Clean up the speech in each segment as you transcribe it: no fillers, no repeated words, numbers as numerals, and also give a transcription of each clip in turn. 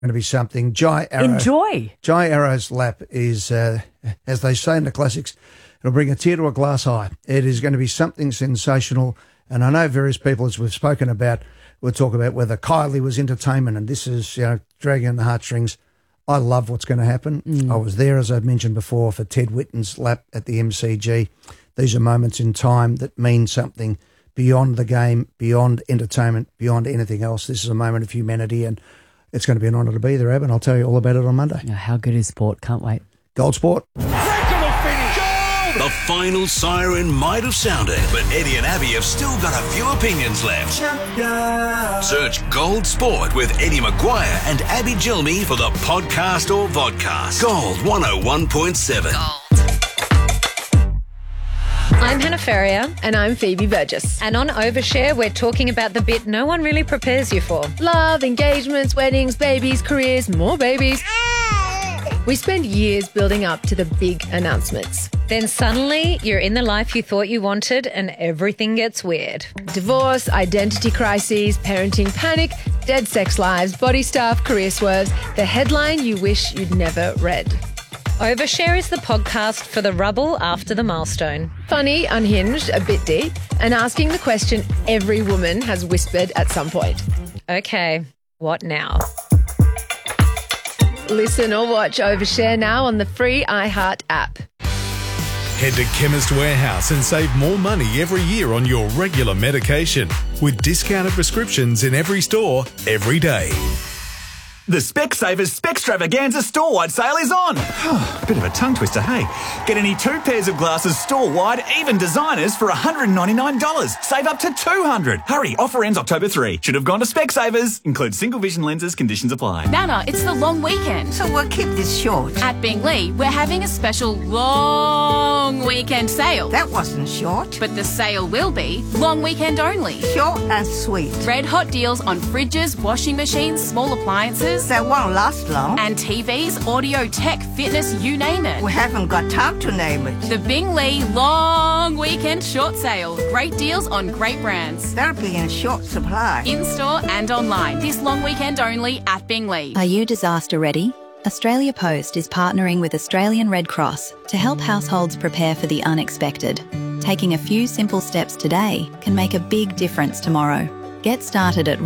going to be something. Jai Arrow's lap is, as they say in the classics, it'll bring a tear to a glass eye. It is going to be something sensational. And I know various people, as we've spoken about, will talk about whether Kylie was entertainment and this is, dragging on the heartstrings. I love what's going to happen. I was there, as I've mentioned before, for Ted Whitten's lap at the MCG. These are moments in time that mean something beyond the game, beyond entertainment, beyond anything else. This is a moment of humanity, and it's going to be an honour to be there, Ab, and I'll tell you all about it on Monday. How good is sport? Can't wait. Gold Sport. The final siren might have sounded, but Eddie and Abby have still got a few opinions left. Search Gold Sport with Eddie Maguire and Abby Gilmy for the podcast or vodcast. Gold 101.7. I'm Hannah Ferrier. And I'm Phoebe Burgess. And on Overshare, we're talking about the bit no one really prepares you for. Love, engagements, weddings, babies, careers, more babies. We spend years building up to the big announcements. Then suddenly, you're in the life you thought you wanted and everything gets weird. Divorce, identity crises, parenting panic, dead sex lives, body stuff, career swerves. The headline you wish you'd never read. Overshare is the podcast for the rubble after the milestone. Funny, unhinged, a bit deep, and asking the question every woman has whispered at some point. Okay, what now? Listen or watch Overshare now on the free iHeart app. Head to Chemist Warehouse and save more money every year on your regular medication with discounted prescriptions in every store, every day. The Specsavers Specstravaganza store-wide sale is on. Bit of a tongue twister, hey? Get any 2 pairs of glasses store-wide, even designers, for $199. Save up to $200. Hurry, offer ends October 3. Should have gone to Specsavers. Includes single vision lenses, conditions apply. Nana, it's the long weekend. So we'll keep this short. At Bingley, we're having a special long weekend sale. That wasn't short. But the sale will be long weekend only. Short and sweet. Red hot deals on fridges, washing machines, small appliances. That won't last long. And TVs, audio, tech, fitness, you name it. We haven't got time to name it. The Bingley Long Weekend Short Sale. Great deals on great brands. They'll be in short supply. In-store and online. This long weekend only at Bingley. Are you disaster ready? Australia Post is partnering with Australian Red Cross to help households prepare for the unexpected. Taking a few simple steps today can make a big difference tomorrow. Get started at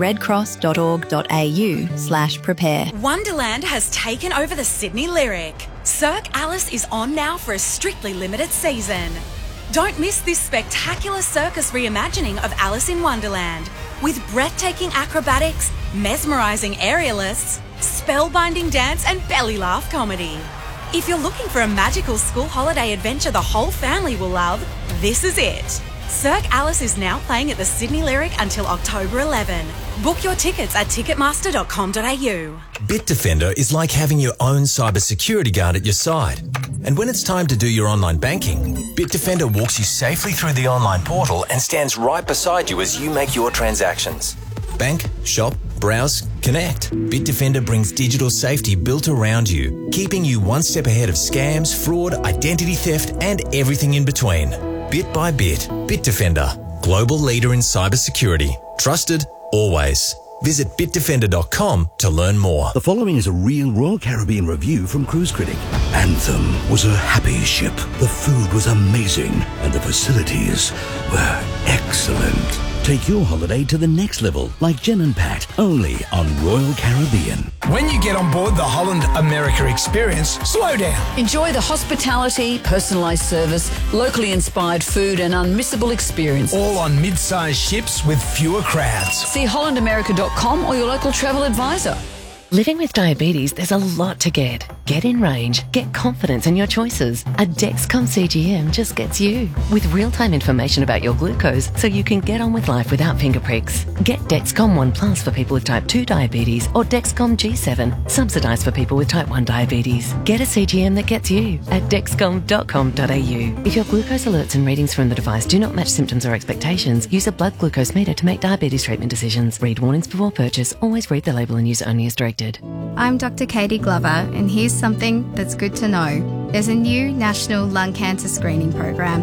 redcross.org.au/prepare. Wonderland has taken over the Sydney Lyric. Cirque Alice is on now for a strictly limited season. Don't miss this spectacular circus reimagining of Alice in Wonderland with breathtaking acrobatics, mesmerising aerialists, spellbinding dance and belly laugh comedy. If you're looking for a magical school holiday adventure the whole family will love, this is it. Cirque Alice is now playing at the Sydney Lyric until October 11. Book your tickets at ticketmaster.com.au. Bitdefender is like having your own cybersecurity guard at your side. And when it's time to do your online banking, Bitdefender walks you safely through the online portal and stands right beside you as you make your transactions. Bank, shop, browse, connect. Bitdefender brings digital safety built around you, keeping you one step ahead of scams, fraud, identity theft, and everything in between. Bit by bit, Bitdefender, global leader in cybersecurity. Trusted, always. Visit bitdefender.com to learn more. The following is a real Royal Caribbean review from Cruise Critic. Anthem was a happy ship. The food was amazing and the facilities were excellent. Take your holiday to the next level, like Jen and Pat, only on Royal Caribbean. When you get on board the Holland America experience, slow down. Enjoy the hospitality, personalised service, locally inspired food and unmissable experience. All on mid-sized ships with fewer crowds. See hollandamerica.com or your local travel advisor. Living with diabetes, there's a lot to get. Get in range. Get confidence in your choices. A Dexcom CGM just gets you. With real-time information about your glucose so you can get on with life without finger pricks. Get Dexcom One Plus for people with type 2 diabetes or Dexcom G7, subsidised for people with type 1 diabetes. Get a CGM that gets you at dexcom.com.au. If your glucose alerts and readings from the device do not match symptoms or expectations, use a blood glucose meter to make diabetes treatment decisions. Read warnings before purchase. Always read the label and use only as directed. I'm Dr. Katie Glover, and here's something that's good to know. There's a new national lung cancer screening program.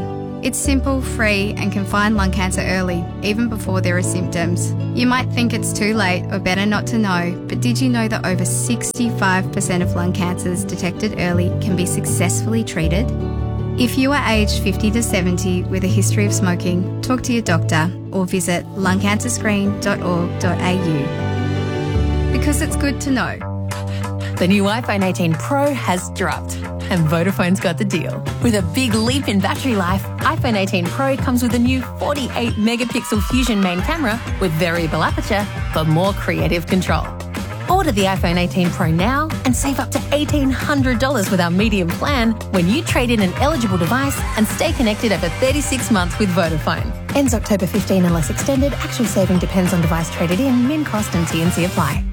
It's simple, free, and can find lung cancer early, even before there are symptoms. You might think it's too late or better not to know, but did you know that over 65% of lung cancers detected early can be successfully treated? If you are aged 50 to 70 with a history of smoking, talk to your doctor or visit lungcancerscreen.org.au. Because it's good to know. The new iPhone 18 Pro has dropped, and Vodafone's got the deal. With a big leap in battery life, iPhone 18 Pro comes with a new 48-megapixel Fusion main camera with variable aperture for more creative control. Order the iPhone 18 Pro now and save up to $1,800 with our medium plan when you trade in an eligible device and stay connected over 36 months with Vodafone. Ends October 15 unless extended. Actual saving depends on device traded in, min cost and T&C apply.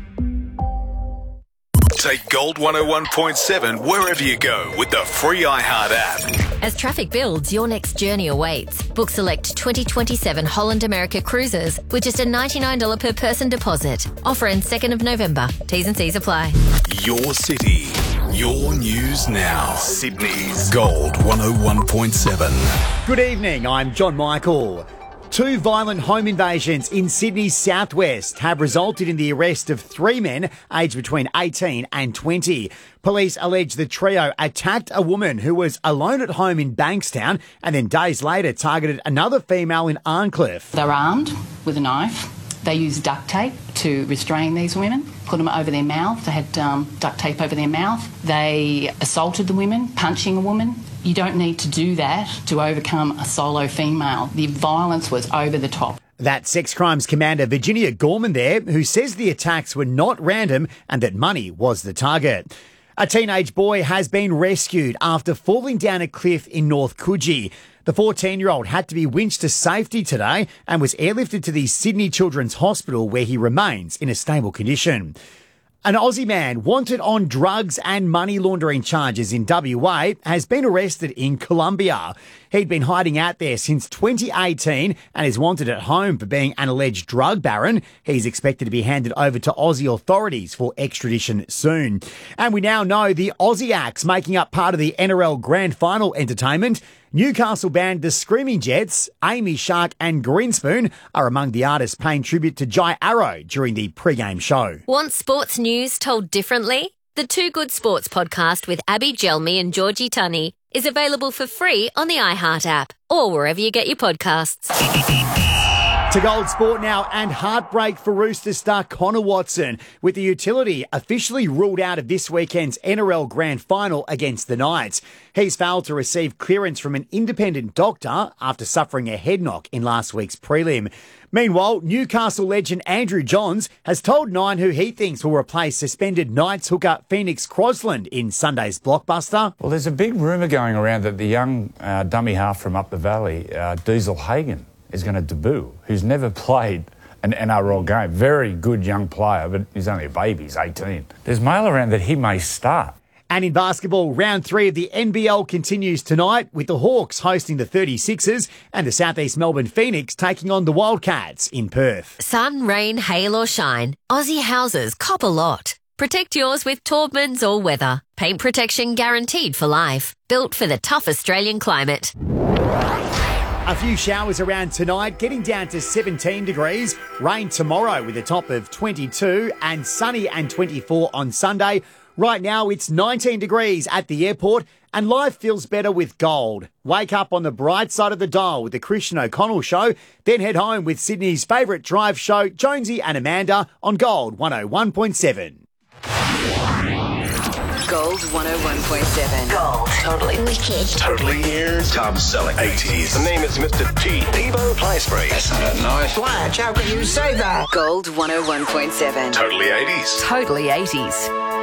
Take Gold 101.7 wherever you go with the free iHeart app. As traffic builds, your next journey awaits. Book select 2027 Holland America cruises with just a $99 per person deposit. Offer ends 2nd of November. T's and C's apply. Your city, your news now. Sydney's Gold 101.7. Good evening, I'm John Michael. 2 violent home invasions in Sydney's southwest have resulted in the arrest of 3 men aged between 18 and 20. Police allege the trio attacked a woman who was alone at home in Bankstown and then days later targeted another female in Arncliffe. They're armed with a knife. They used duct tape to restrain these women, put them over their mouth. They had duct tape over their mouth. They assaulted the women, punching a woman. You don't need to do that to overcome a solo female. The violence was over the top. That's Sex Crimes Commander Virginia Gorman there, who says the attacks were not random and that money was the target. A teenage boy has been rescued after falling down a cliff in North Coogee. The 14-year-old had to be winched to safety today and was airlifted to the Sydney Children's Hospital where he remains in a stable condition. An Aussie man wanted on drugs and money laundering charges in WA has been arrested in Colombia. He'd been hiding out there since 2018 and is wanted at home for being an alleged drug baron. He's expected to be handed over to Aussie authorities for extradition soon. And we now know the Aussie acts making up part of the NRL Grand Final entertainment. Newcastle band The Screaming Jets, Amy Shark and Greenspoon are among the artists paying tribute to Jai Arrow during the pre-game show. Want sports news told differently? The Too Good Sports podcast with Abby Gelmi and Georgie Tunney is available for free on the iHeart app or wherever you get your podcasts. To Gold Sport now, and heartbreak for Roosters star Connor Watson, with the utility officially ruled out of this weekend's NRL Grand Final against the Knights. He's failed to receive clearance from an independent doctor after suffering a head knock in last week's prelim. Meanwhile, Newcastle legend Andrew Johns has told Nine who he thinks will replace suspended Knights hooker Phoenix Crosland in Sunday's blockbuster. Well, there's a big rumour going around that the young dummy half from up the valley, Diesel Hagen, is going to debut, who's never played an NRL game. Very good young player, but he's only a baby, he's 18. There's mail around that he may start. And in basketball, round 3 of the NBL continues tonight with the Hawks hosting the 36ers and the Southeast Melbourne Phoenix taking on the Wildcats in Perth. Sun, rain, hail or shine, Aussie houses cop a lot. Protect yours with Taubman's All Weather. Paint protection guaranteed for life. Built for the tough Australian climate. A few showers around tonight, getting down to 17 degrees. Rain tomorrow with a top of 22 and sunny and 24 on Sunday. Right now it's 19 degrees at the airport and life feels better with gold. Wake up on the bright side of the dial with the Christian O'Connell Show, then head home with Sydney's favourite drive show, Jonesy and Amanda, on Gold 101.7. Gold 101.7. Gold. Totally wicked. Totally ears. Top selling 80s. The name is Mr. T. Devo Playspray. Isn't that nice? Flash, how can you say that? Gold 101.7. Totally 80s. Totally 80s.